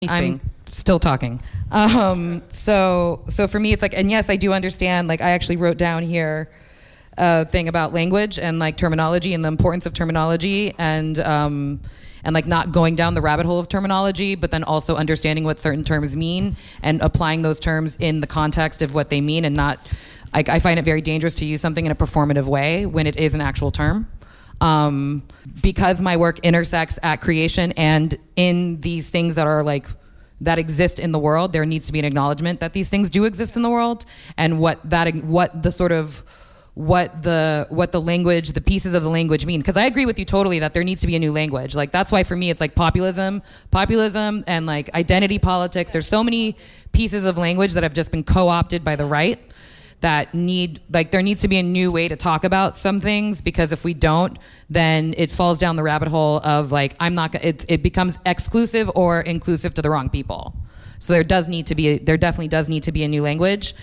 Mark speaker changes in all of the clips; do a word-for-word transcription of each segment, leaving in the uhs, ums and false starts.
Speaker 1: I'm still talking. Um, so, so for me, it's like, and yes, I do understand. Like, I actually wrote down here a thing about language and like terminology and the importance of terminology, and um, and like not going down the rabbit hole of terminology, but then also understanding what certain terms mean and applying those terms in the context of what they mean, and not. I, I find it very dangerous to use something in a performative way when it is an actual term. Um, because my work intersects at creation and in these things that are like, that exist in the world, there needs to be an acknowledgement that these things do exist in the world, and what that, what the sort of, what the, what the language, the pieces of the language mean. Because I agree with you totally that there needs to be a new language. Like, that's why for me, it's like populism, populism and like identity politics. There's so many pieces of language that have just been co-opted by the right that need, like, there needs to be a new way to talk about some things, because if we don't, then it falls down the rabbit hole of like, I'm not, it, it becomes exclusive or inclusive to the wrong people. So there does need to be, there definitely does need to be a new language.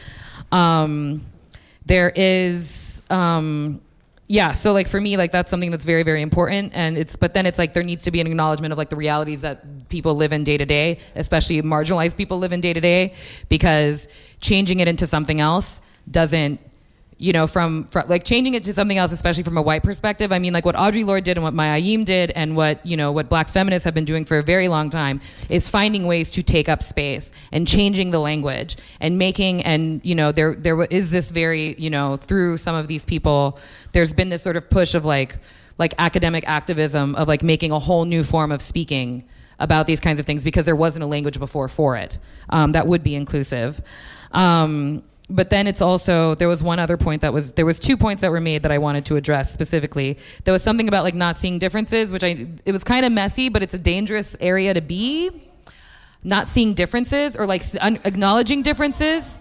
Speaker 1: Um, there is, um, yeah, so like for me, like that's something that's very, very important. And it's, but then it's like, there needs to be an acknowledgement of like the realities that people live in day to day, especially marginalized people live in day to day, because changing it into something else doesn't, you know, from, from like changing it to something else, especially from a white perspective. I mean, like what Audre Lorde did and what Maya Ayim did and what, you know, what Black feminists have been doing for a very long time is finding ways to take up space and changing the language and making, and, you know, there, there is this very, you know, through some of these people, there's been this sort of push of like, like academic activism of like making a whole new form of speaking about these kinds of things because there wasn't a language before for it um, that would be inclusive. Um, But then it's also, there was one other point that was, there was two points that were made that I wanted to address specifically. There was something about like not seeing differences, which I, it was kind of messy, but it's a dangerous area to be. Not seeing differences or like un- acknowledging differences.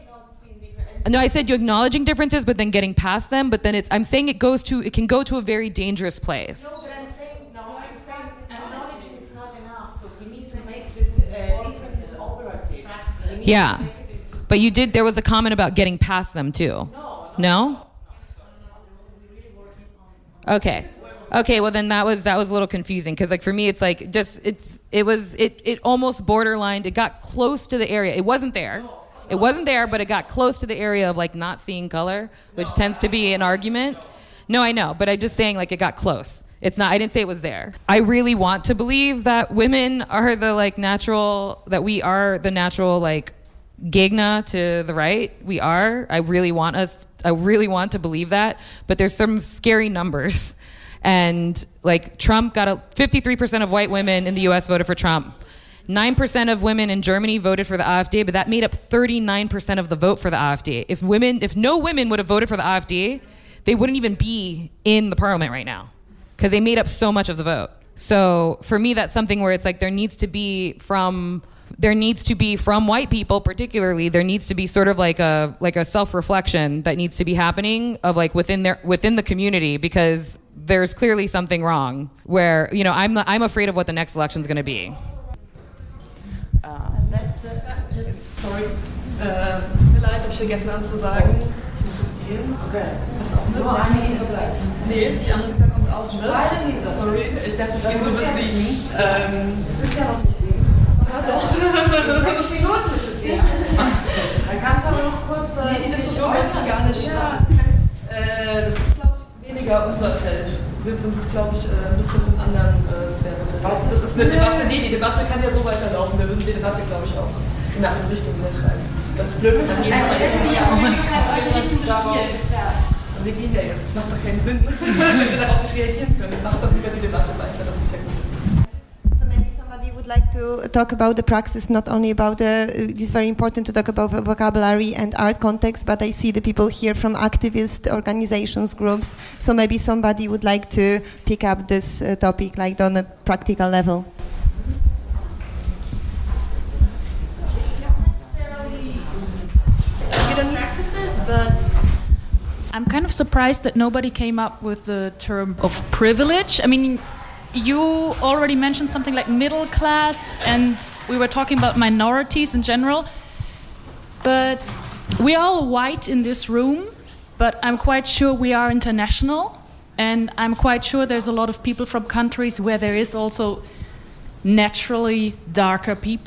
Speaker 1: No, I said you're acknowledging differences, but then getting past them. But then it's, I'm saying it goes to, it can go to a very dangerous place.
Speaker 2: No, but I'm saying, no, I'm saying acknowledging is not enough. So we need to make this uh, differences operative.
Speaker 1: Yeah. But you did, there was a comment about getting past them too.
Speaker 2: No?
Speaker 1: No? Okay. Okay, well then that was that was a little confusing because like for me it's like just it's it was it it almost borderlined, it got close to the area. It wasn't there. It wasn't there, but it got close to the area of like not seeing color, which tends to be an argument. No, I know, but I'm just saying like it got close. It's not, I didn't say it was there. I really want to believe that women are the like natural, that we are the natural like Gegner to the right. We are. I really want us, I really want to believe that, but there's some scary numbers. And like Trump got a fifty-three percent of white women in the U S voted for Trump. nine percent of women in Germany voted for the AfD, but that made up thirty-nine percent of the vote for the AfD. If women, if no women would have voted for the AfD, they wouldn't even be in the parliament right now because they made up so much of the vote. So for me, that's something where it's like there needs to be from there needs to be from white people particularly, there needs to be sort of like a like a self-reflection that needs to be happening of like within their within the community, because there's clearly something wrong where, you know, I'm not, I'm afraid of what the next election is going to be.
Speaker 3: Uh, that's, uh, just, sorry, äh, tut mir leid, hab ich vergessen anzusagen. Ich muss jetzt gehen. Okay. Was auch mit?
Speaker 2: Nur eine Lisa bleibt.
Speaker 3: Nee, die andere Lisa kommt auch mit.
Speaker 2: Beide Lisa.
Speaker 3: Sorry, ich dachte, es geht nur bis sieben. Ähm,
Speaker 2: Das ist ja noch nicht sieben.
Speaker 3: Ja, doch.
Speaker 2: In sechs Minuten ist es sieben. Dann kannst du aber noch kurz äh,
Speaker 3: nee, das
Speaker 2: dich
Speaker 3: ist weiß ich gar nicht.
Speaker 2: Ja.
Speaker 3: Äh, das ist, glaube ich, weniger unser Feld. Wir sind, glaube ich, äh, ein bisschen in anderen äh, Sphären unterwegs. Das ist eine Debatte. Nee, die Debatte kann ja so weiterlaufen. Wir würden die Debatte, glaube ich, auch in eine andere Richtung treiben. Das ist blöd, wenn man jeden Fall. Und wir gehen ja jetzt. Das macht doch keinen Sinn, wenn wir darauf nicht reagieren können. Macht doch lieber die Debatte weiter. Das ist ja gut.
Speaker 4: So maybe somebody would like to talk about the praxis, not only about the, uh, it's very important to talk about vocabulary and art context, but I see the people here from activist organizations, groups, so maybe somebody would like to pick up this uh, topic like on a practical level.
Speaker 5: Practices, but I'm kind of surprised that nobody came up with the term of privilege. I mean, you already mentioned something like middle class, and we were talking about minorities in general. But we are all white in this room, but I'm quite sure we are international, and I'm quite sure there's a lot of people from countries where there is also naturally darker people.